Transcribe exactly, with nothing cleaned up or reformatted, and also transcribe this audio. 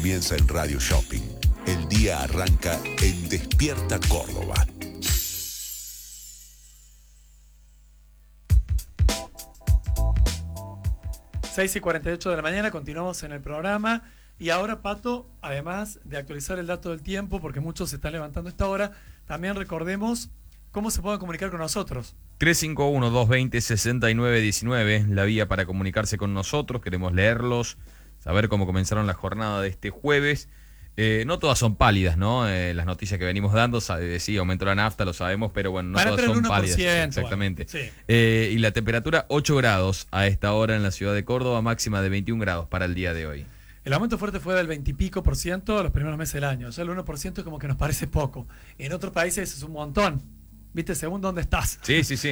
comienza en Radio Shopping. El día arranca en Despierta Córdoba. seis y cuarenta y ocho de la mañana, continuamos en el programa. Y ahora, Pato, además de actualizar el dato del tiempo, porque muchos se están levantando a esta hora, también recordemos cómo se pueden comunicar con nosotros. tres cinco uno, dos dos cero, seis nueve uno nueve, la vía para comunicarse con nosotros. Queremos leerlos, saber cómo comenzaron la jornada de este jueves. Eh, no todas son pálidas, ¿no? Eh, las noticias que venimos dando, sabe, sí, aumentó la nafta, lo sabemos, pero bueno, no Para todas son pálidas. Exactamente. Bueno, sí. Eh, y la temperatura ocho grados a esta hora en la ciudad de Córdoba, máxima de veintiún grados para el día de hoy. El aumento fuerte fue del veinte y pico por ciento los primeros meses del año. O sea, el uno por ciento como que nos parece poco. En otros países es un montón. ¿Viste? Según dónde estás. Sí, sí, sí.